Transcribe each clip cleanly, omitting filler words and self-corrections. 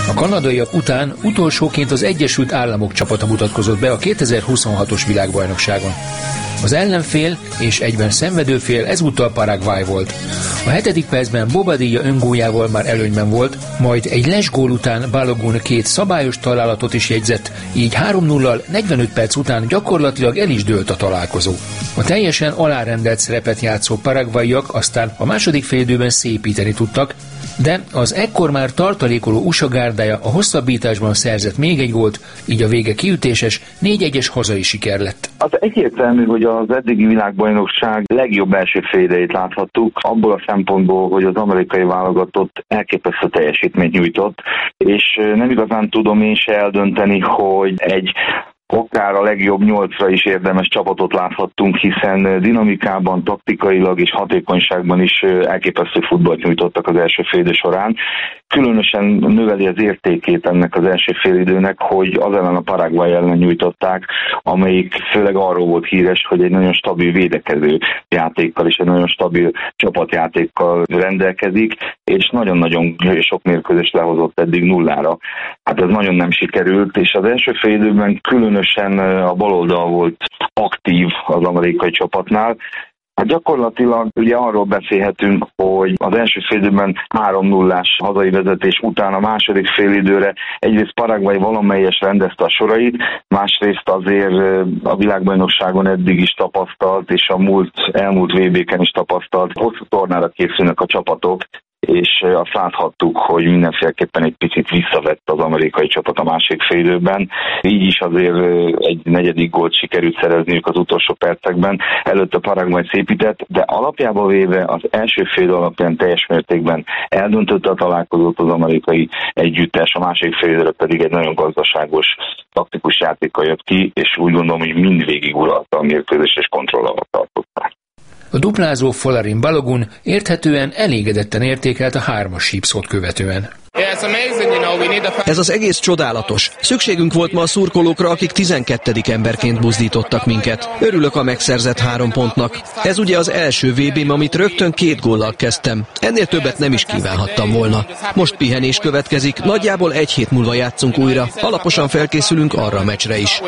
A kanadaiak után utolsóként az Egyesült Államok csapata mutatkozott be a 2026-os világbajnokságon. Az ellenfél és egyben szenvedőfél ezúttal Paraguay volt. A 7. percben Bobadilla öngójával már előnyben volt, majd egy lesgól után Balogun 2 szabályos találatot is jegyzett, így 3-0-al 45 perc után gyakorlatilag el is dőlt a találkozó. A teljesen alárendelt szerepet játszó paraguayiak aztán a második félidőben szépíteni tudtak, de az ekkor már tartalékoló USA gárdája a hosszabbításban szerzett még egy gólt, így a vége kiütéses 4-1-es hazai siker lett. Az egyértelmű, hogy az eddigi világbajnokság legjobb első félidejét láthattuk, abból a szempontból, hogy az amerikai válogatott elképesztő teljesítményt nyújtott, és nem igazán tudom én se eldönteni, hogy akár a legjobb 8-ra is érdemes csapatot láthattunk, hiszen dinamikában, taktikailag és hatékonyságban is elképesztő futballt nyújtottak az első félidő során. Különösen növeli az értékét ennek az első félidőnek, hogy az ellen a Paraguay ellen nyújtották, amelyik főleg arról volt híres, hogy egy nagyon stabil védekező játékkal és egy nagyon stabil csapatjátékkal rendelkezik, és nagyon-nagyon sok mérkőzést lehozott eddig 0-ra. Hát ez nagyon nem sikerült, és az első félidőben különösen a baloldal volt aktív az amerikai csapatnál. Hát gyakorlatilag ugye arról beszélhetünk, hogy az első félidőben 3-0-ás hazai vezetés után a második félidőre egyrészt Paraguay valamelyes rendezte a sorait, másrészt azért a világbajnokságon eddig is tapasztalt, és a elmúlt VB-ken is tapasztalt, hosszú tornára készülnek a csapatok, és azt láthattuk, hogy mindenféleképpen egy picit visszavett az amerikai csapat a másik félidőben. Így is azért egy negyedik gólt sikerült szerezniük az utolsó percekben. Előtte Paraguay szépített, de alapjában véve az első fél alapján teljes mértékben eldöntötte a találkozót az amerikai együttes, a másik félidőre pedig egy nagyon gazdaságos taktikus játékkal jött ki, és úgy gondolom, hogy mindvégig uralta a mérkőzést és kontroll alatt tartották. A duplázó Folarin Balogun érthetően elégedetten értékelt a 3-as sípszót követően. Ez az egész csodálatos. Szükségünk volt ma a szurkolókra, akik 12. emberként buzdítottak minket. Örülök a megszerzett 3 pontnak. Ez ugye az első VB-m, amit rögtön 2 góllal kezdtem. Ennél többet nem is kívánhattam volna. Most pihenés következik, nagyjából 1 hét múlva játszunk újra. Alaposan felkészülünk arra a meccsre is.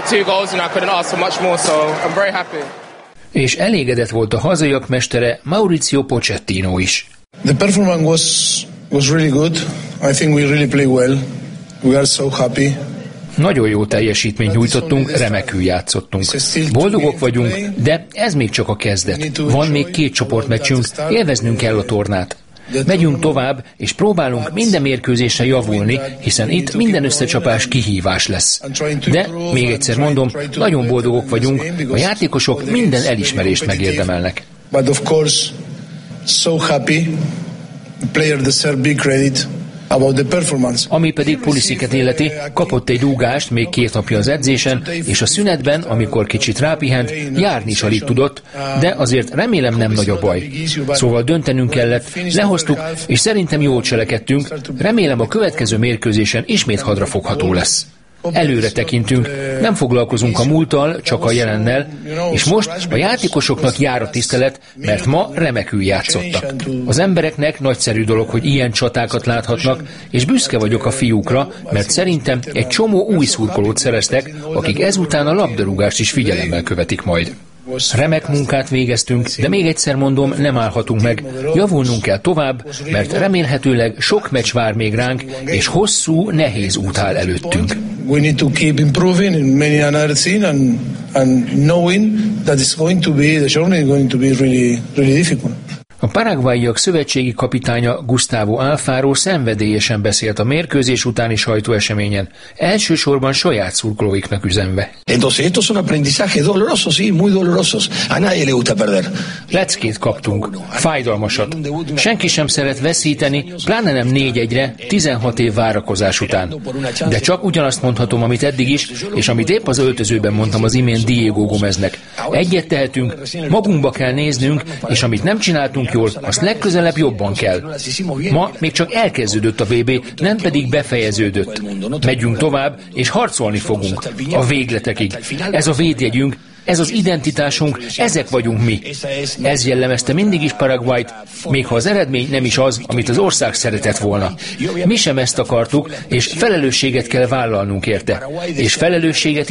És elégedett volt a hazaiak mestere Mauricio Pochettino is. The performance was really good. I think we really play well. We are so happy. Nagyon jó teljesítményt nyújtottunk, remekül játszottunk. Boldogok vagyunk, de ez még csak a kezdet. Van még 2 csoportmeccsünk, élveznünk kell a tornát. Megyünk tovább, és próbálunk minden mérkőzésre javulni, hiszen itt minden összecsapás kihívás lesz. De, még egyszer mondom, nagyon boldogok vagyunk, a játékosok minden elismerést megérdemelnek. But of course, so happy, the player deserve big credit. Ami pedig Pulisic-et illeti, kapott egy rúgást még 2 napja az edzésen, és a szünetben, amikor kicsit rápihent, járni is alig tudott, de azért remélem nem nagy a baj. Szóval döntenünk kellett, lehoztuk, és szerintem jól cselekedtünk, remélem a következő mérkőzésen ismét hadrafogható lesz. Előre tekintünk, nem foglalkozunk a múlttal, csak a jelennel, és most a játékosoknak jár a tisztelet, mert ma remekül játszottak. Az embereknek nagyszerű dolog, hogy ilyen csatákat láthatnak, és büszke vagyok a fiúkra, mert szerintem egy csomó új szurkolót szereztek, akik ezután a labdarúgást is figyelemmel követik majd. Remek munkát végeztünk, de még egyszer mondom, nem állhatunk meg. Javulnunk kell tovább, mert remélhetőleg sok meccs vár még ránk, és hosszú, nehéz út áll előttünk. We need to keep improving in many another things and knowing that it's going to be, the journey is going to be really difficult. A paraguayiak szövetségi kapitánya Gustavo Alfaro szenvedélyesen beszélt a mérkőzés utáni sajtóeseményen, elsősorban saját szurkolóiknak üzenve. Leckét kaptunk, fájdalmasat. Senki sem szeret veszíteni, pláne nem 4-1-re, 16 év várakozás után. De csak ugyanazt mondhatom, amit eddig is, és amit épp az öltözőben mondtam az imént Diego Gomeznek. Egyet tehetünk, magunkba kell néznünk, és amit nem csináltunk jól, azt legközelebb jobban kell. Ma még csak elkezdődött a VB, nem pedig befejeződött. Megyünk tovább, és harcolni fogunk. A végletekig. Ez a védjegyünk, Ez az identitásunk, ezek vagyunk mi. Ez jellemezte mindig is Paraguayt, még ha az eredmény nem is az, amit az ország szeretett volna. Mi sem ezt akartuk, és felelősséget kell vállalnunk érte. És felelősséget